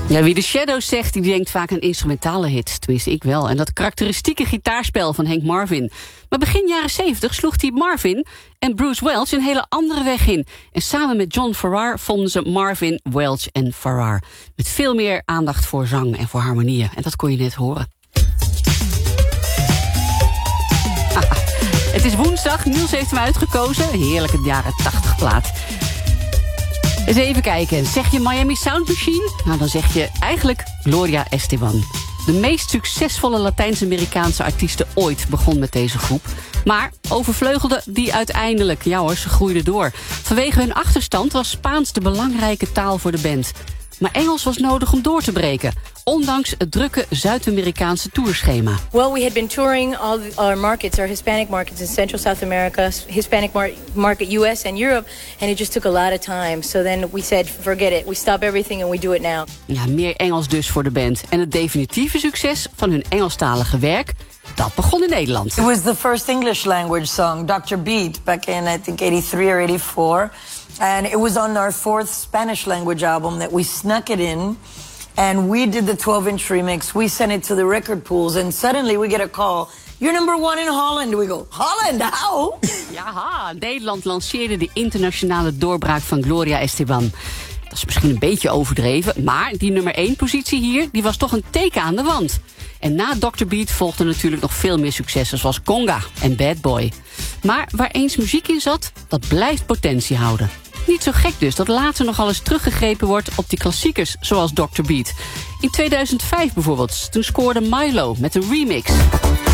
Ja, wie de Shadows zegt, die denkt vaak aan instrumentale hits. Tenminste, ik wel. En dat karakteristieke gitaarspel van Hank Marvin. Maar begin jaren 70 sloeg die Marvin en Bruce Welch een hele andere weg in. En samen met John Farrar vonden ze Marvin, Welch en Farrar. Met veel meer aandacht voor zang en voor harmonieën. En dat kon je net horen. Het is woensdag, Niels heeft hem uitgekozen. Heerlijke jaren 80 plaat. Eens even kijken. Zeg je Miami Sound Machine? Nou, dan zeg je eigenlijk Gloria Estefan. De meest succesvolle Latijns-Amerikaanse artieste ooit begon met deze groep. Maar overvleugelde die uiteindelijk. Ja hoor, ze groeiden door. Vanwege hun achterstand was Spaans de belangrijke taal voor de band. Maar Engels was nodig om door te breken. Ondanks het drukke Zuid-Amerikaanse tourschema. Well, we had been touring all our markets, our Hispanic markets in Central South America, Hispanic market US and Europe, and it just took a lot of time. So then we said, forget it. We stop everything and we do it now. Ja, meer Engels dus voor de band. En het definitieve succes van hun Engelstalige werk, dat begon in Nederland. It was the first English language song, Dr. Beat, back in I think 83 or 84. And it was on our 4th Spanish language album that we snuck it in. And we did the 12-inch remix. We sent it to the record pools. And suddenly we get a call. You're number 1 in Holland. We go, Holland, how? Ja, Nederland lanceerde de internationale doorbraak van Gloria Estefan. Dat is misschien een beetje overdreven, maar die nummer 1 positie hier, die was toch een teken aan de wand. En na Dr. Beat volgden natuurlijk nog veel meer successen, zoals Conga en Bad Boy. Maar waar eens muziek in zat, dat blijft potentie houden. Niet zo gek dus dat later nog eens teruggegrepen wordt op die klassiekers zoals Dr. Beat. In 2005 bijvoorbeeld, toen scoorde Milo met een remix.